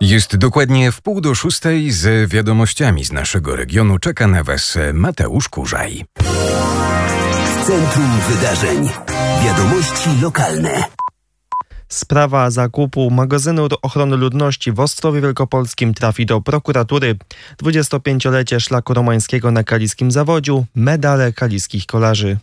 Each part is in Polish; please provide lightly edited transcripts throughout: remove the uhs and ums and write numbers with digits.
Jest dokładnie 5:45 z wiadomościami z naszego regionu. Czeka na Was Mateusz Kurzaj. Centrum Wydarzeń. Wiadomości lokalne. Sprawa zakupu magazynu ochrony ludności w Ostrowie Wielkopolskim trafi do prokuratury. 25-lecie szlaku romańskiego na kaliskim zawodziu, medale kaliskich kolarzy.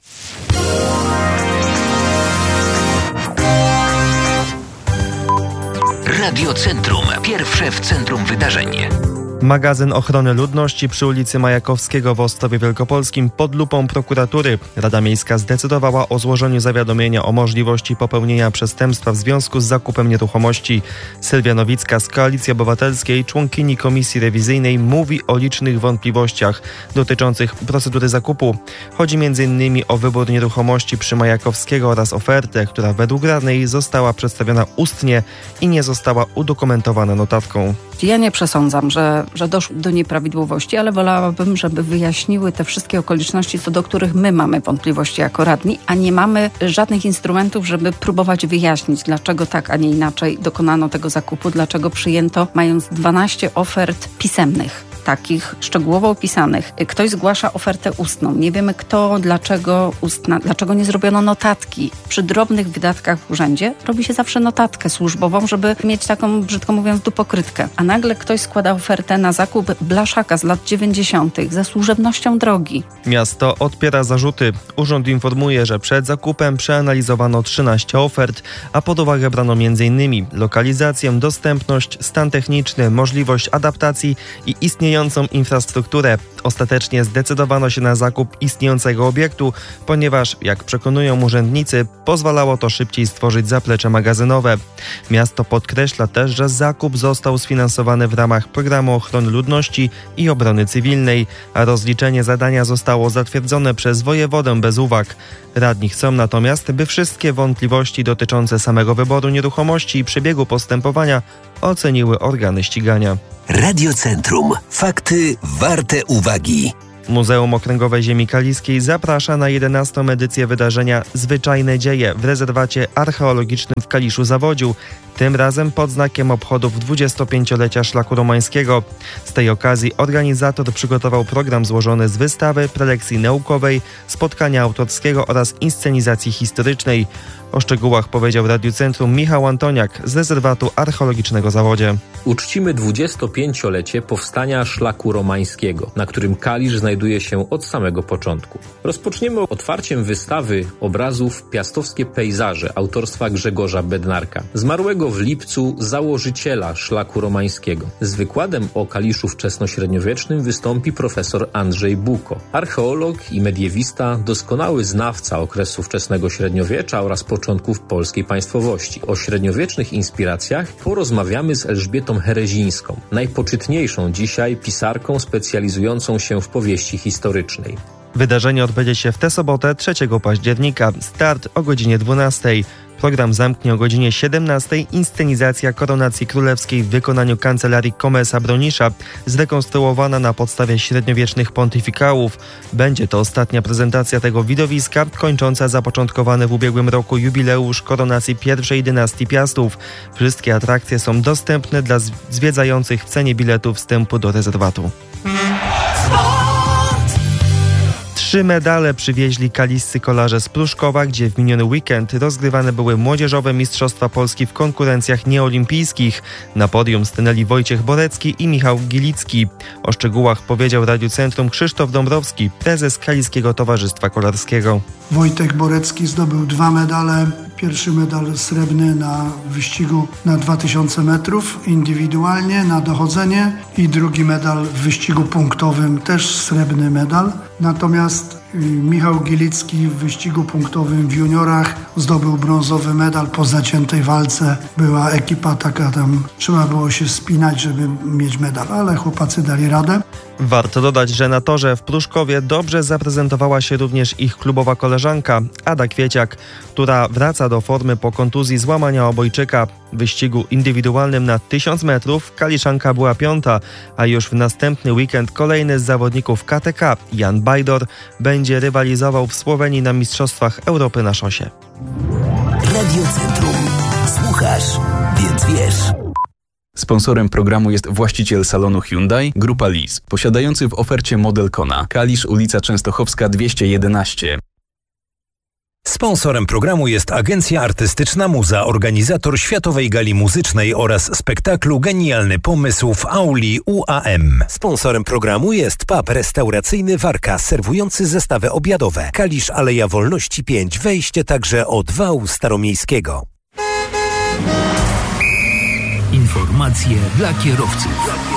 Radio Centrum. Pierwsze w centrum wydarzeń. Magazyn ochrony ludności przy ulicy Majakowskiego w Ostrowie Wielkopolskim pod lupą prokuratury. Rada Miejska zdecydowała o złożeniu zawiadomienia o możliwości popełnienia przestępstwa w związku z zakupem nieruchomości. Sylwia Nowicka z Koalicji Obywatelskiej, członkini Komisji Rewizyjnej, mówi o licznych wątpliwościach dotyczących procedury zakupu. Chodzi m.in. o wybór nieruchomości przy Majakowskiego oraz ofertę, która według radnej została przedstawiona ustnie i nie została udokumentowana notatką. Ja nie przesądzam, że doszło do nieprawidłowości, ale wolałabym, żeby wyjaśniły te wszystkie okoliczności, co do których my mamy wątpliwości jako radni, a nie mamy żadnych instrumentów, żeby próbować wyjaśnić, dlaczego tak, a nie inaczej dokonano tego zakupu, dlaczego przyjęto, mając 12 ofert pisemnych, takich szczegółowo opisanych. Ktoś zgłasza ofertę ustną. Nie wiemy kto, dlaczego ustna, dlaczego nie zrobiono notatki. Przy drobnych wydatkach w urzędzie robi się zawsze notatkę służbową, żeby mieć taką, brzydko mówiąc, dupokrytkę. A nagle ktoś składa ofertę na zakup blaszaka z lat 90. ze służebnością drogi. Miasto odpiera zarzuty. Urząd informuje, że przed zakupem przeanalizowano 13 ofert, a pod uwagę brano m.in. lokalizację, dostępność, stan techniczny, możliwość adaptacji i istniejącą infrastrukturę. Ostatecznie zdecydowano się na zakup istniejącego obiektu, ponieważ, jak przekonują urzędnicy, pozwalało to szybciej stworzyć zaplecze magazynowe. Miasto podkreśla też, że zakup został sfinansowany w ramach Programu Ochrony Ludności i Obrony Cywilnej, a rozliczenie zadania zostało zatwierdzone przez wojewodę bez uwag. Radni chcą natomiast, by wszystkie wątpliwości dotyczące samego wyboru nieruchomości i przebiegu postępowania oceniły organy ścigania. Radio Centrum. Fakty warte uwagi. Muzeum Okręgowe Ziemi Kaliskiej zaprasza na 11. edycję wydarzenia Zwyczajne Dzieje w rezerwacie archeologicznym w Kaliszu-Zawodziu. Tym razem pod znakiem obchodów 25-lecia szlaku romańskiego. Z tej okazji organizator przygotował program złożony z wystawy, prelekcji naukowej, spotkania autorskiego oraz inscenizacji historycznej. O szczegółach powiedział Radiu Centrum Michał Antoniak z rezerwatu archeologicznego Zawodzie. Uczcimy 25-lecie powstania szlaku romańskiego, na którym Kalisz znajduje się od samego początku. Rozpoczniemy otwarciem wystawy obrazów Piastowskie pejzaże autorstwa Grzegorza Bednarka, zmarłego w lipcu założyciela szlaku romańskiego. Z wykładem o Kaliszu wczesnośredniowiecznym wystąpi profesor Andrzej Buko, archeolog i mediewista, doskonały znawca okresu wczesnego średniowiecza oraz początków polskiej państwowości. O średniowiecznych inspiracjach porozmawiamy z Elżbietą Herezińską, najpoczytniejszą dzisiaj pisarką specjalizującą się w powieści historycznej. Wydarzenie odbędzie się w tę sobotę 3 października. Start o godzinie 12. Program zamknie o godzinie 17. Inscenizacja Koronacji Królewskiej w wykonaniu Kancelarii Komesa Bronisza, zrekonstruowana na podstawie średniowiecznych pontyfikałów. Będzie to ostatnia prezentacja tego widowiska, kończąca zapoczątkowany w ubiegłym roku jubileusz koronacji pierwszej dynastii Piastów. Wszystkie atrakcje są dostępne dla zwiedzających w cenie biletu wstępu do rezerwatu. 3 medale przywieźli kaliscy kolarze z Pruszkowa, gdzie w miniony weekend rozgrywane były młodzieżowe Mistrzostwa Polski w konkurencjach nieolimpijskich. Na podium stanęli Wojciech Borecki i Michał Gilicki. O szczegółach powiedział Radiu Centrum Krzysztof Dąbrowski, prezes Kaliskiego Towarzystwa Kolarskiego. Wojtek Borecki zdobył 2 medale. Pierwszy medal srebrny na wyścigu na 2000 metrów indywidualnie, na dochodzenie, i drugi medal w wyścigu punktowym, też srebrny medal. Natomiast Michał Gilicki w wyścigu punktowym w juniorach zdobył brązowy medal po zaciętej walce. Była ekipa taka, tam trzeba było się spinać, żeby mieć medal, ale chłopacy dali radę. Warto dodać, że na torze w Pruszkowie dobrze zaprezentowała się również ich klubowa koleżanka Ada Kwieciak, która wraca do formy po kontuzji złamania obojczyka. W wyścigu indywidualnym na 1000 metrów kaliszanka była 5, a już w następny weekend kolejny z zawodników KTK, Jan Bajdor, będzie rywalizował w Słowenii na Mistrzostwach Europy na szosie. Radio Centrum. Słuchasz, więc wiesz. Sponsorem programu jest właściciel salonu Hyundai, Grupa Lis, posiadający w ofercie model Kona, Kalisz, ulica Częstochowska 211. Sponsorem programu jest Agencja Artystyczna Muza, organizator Światowej Gali Muzycznej oraz spektaklu Genialny Pomysł w auli UAM. Sponsorem programu jest pub restauracyjny Warka, serwujący zestawy obiadowe. Kalisz, Aleja Wolności 5, wejście także od wału staromiejskiego. Informacje dla kierowców.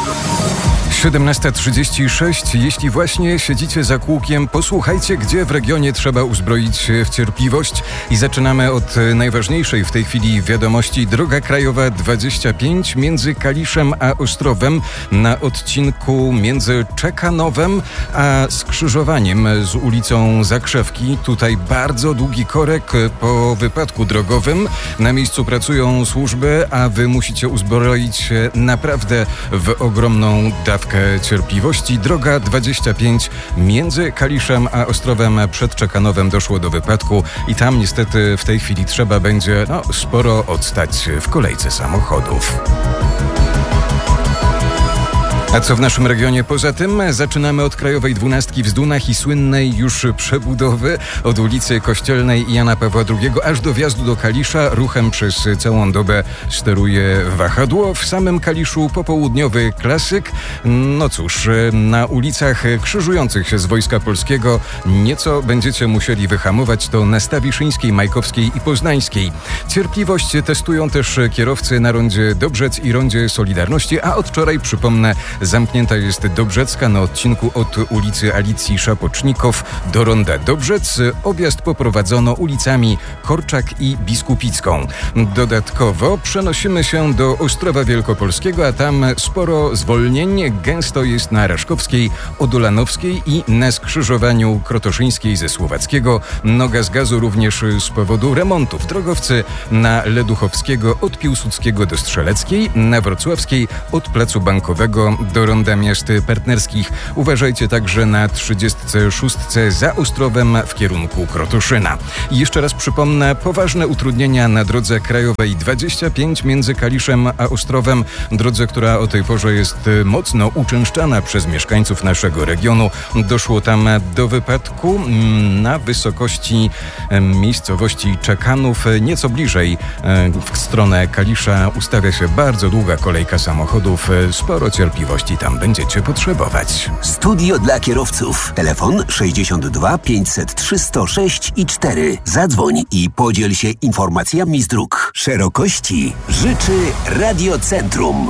17:36. Jeśli właśnie siedzicie za kółkiem, posłuchajcie, gdzie w regionie trzeba uzbroić się w cierpliwość. I zaczynamy od najważniejszej w tej chwili wiadomości. Droga krajowa 25 między Kaliszem a Ostrowem na odcinku między Czekanowem a skrzyżowaniem z ulicą Zakrzewki. Tutaj bardzo długi korek po wypadku drogowym. Na miejscu pracują służby, a wy musicie uzbroić się naprawdę w ogromną dawkę cierpliwości. Droga 25 między Kaliszem a Ostrowem przed Czekanowem doszło do wypadku i tam niestety w tej chwili trzeba będzie sporo odstać w kolejce samochodów. A co w naszym regionie poza tym? Zaczynamy od Krajowej 12 w Zdunach i słynnej już przebudowy od ulicy Kościelnej i Jana Pawła II aż do wjazdu do Kalisza. Ruchem przez całą dobę steruje wahadło. W samym Kaliszu popołudniowy klasyk. No cóż, na ulicach krzyżujących się z Wojska Polskiego nieco będziecie musieli wyhamować, to na Stawiszyńskiej, Majkowskiej i Poznańskiej. Cierpliwość testują też kierowcy na rondzie Dobrzec i rondzie Solidarności, a od wczoraj, przypomnę, zamknięta jest Dobrzecka na odcinku od ulicy Alicji Szapocznikow do ronda Dobrzec. Objazd poprowadzono ulicami Korczak i Biskupicką. Dodatkowo przenosimy się do Ostrowa Wielkopolskiego, a tam sporo zwolnień. Gęsto jest na Raszkowskiej, Odolanowskiej i na skrzyżowaniu Krotoszyńskiej ze Słowackiego. Noga z gazu również z powodu remontów. Drogowcy na Leduchowskiego od Piłsudskiego do Strzeleckiej, na Wrocławskiej od Placu Bankowego do ronda miast partnerskich. Uważajcie także na 36 za Ostrowem w kierunku Krotoszyna. I jeszcze raz przypomnę, poważne utrudnienia na drodze krajowej 25 między Kaliszem a Ostrowem. Drodze, która o tej porze jest mocno uczęszczana przez mieszkańców naszego regionu. Doszło tam do wypadku na wysokości miejscowości Czekanów. Nieco bliżej w stronę Kalisza ustawia się bardzo długa kolejka samochodów. Sporo cierpliwości tam będziecie potrzebować. Studio dla kierowców. Telefon 62 503 106 i 4. Zadzwoń i podziel się informacjami z dróg. Szerokości życzy Radiocentrum.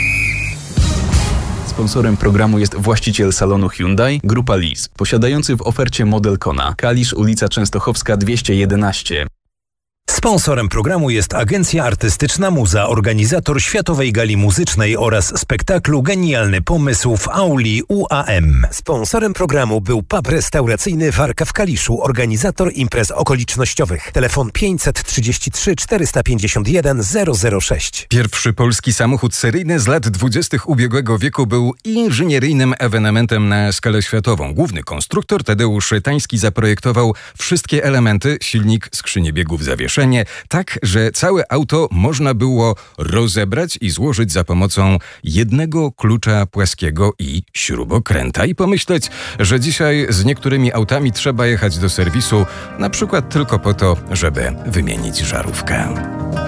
Sponsorem programu jest właściciel salonu Hyundai, Grupa Lis, posiadający w ofercie model Kona, Kalisz, ulica Częstochowska 211. Sponsorem programu jest Agencja Artystyczna Muza, organizator Światowej Gali Muzycznej oraz spektaklu Genialny Pomysł w auli UAM. Sponsorem programu był pub restauracyjny Warka w Kaliszu, organizator imprez okolicznościowych. Telefon 533 451 006. Pierwszy polski samochód seryjny z lat 20. ubiegłego wieku był inżynieryjnym ewenementem na skalę światową. Główny konstruktor Tadeusz Tański zaprojektował wszystkie elementy, silnik, skrzynię biegów, zawieszenie, tak, że całe auto można było rozebrać i złożyć za pomocą jednego klucza płaskiego i śrubokręta. I pomyśleć, że dzisiaj z niektórymi autami trzeba jechać do serwisu, na przykład tylko po to, żeby wymienić żarówkę.